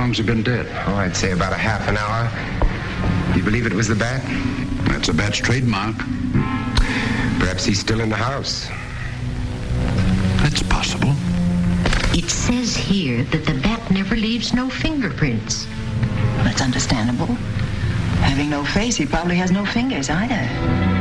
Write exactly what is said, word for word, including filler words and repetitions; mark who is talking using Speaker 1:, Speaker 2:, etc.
Speaker 1: long's he been dead?
Speaker 2: Oh, I'd say about a half an hour. You believe it was the bat?
Speaker 1: That's a bat's trademark.
Speaker 2: Perhaps he's still in the house.
Speaker 1: That's possible.
Speaker 3: It says here that the bat never leaves no fingerprints.
Speaker 4: That's understandable. Having no face, he probably has no fingers either.